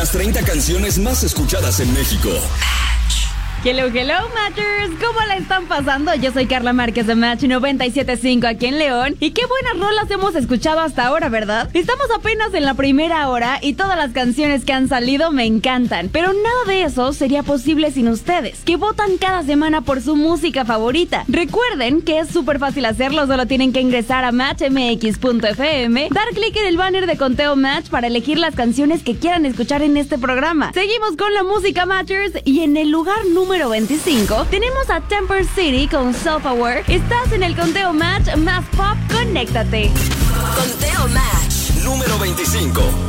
las 30 canciones más escuchadas en México. Hello, hello, Matchers. ¿Cómo la están pasando? Yo soy Carla Márquez de Match 97.5 aquí en León. Y qué buenas rolas hemos escuchado hasta ahora, ¿verdad? Estamos apenas en la primera hora y todas las canciones que han salido me encantan. Pero nada de eso sería posible sin ustedes, que votan cada semana por su música favorita. Recuerden que es súper fácil hacerlo, solo tienen que ingresar a matchmx.fm, dar clic en el banner de conteo Match para elegir las canciones que quieran escuchar en este programa. Seguimos con la música, Matchers, y en el lugar número 25 tenemos a Temper City con Self Aware. Estás en el conteo Match más pop, conéctate. Conteo Match número 25.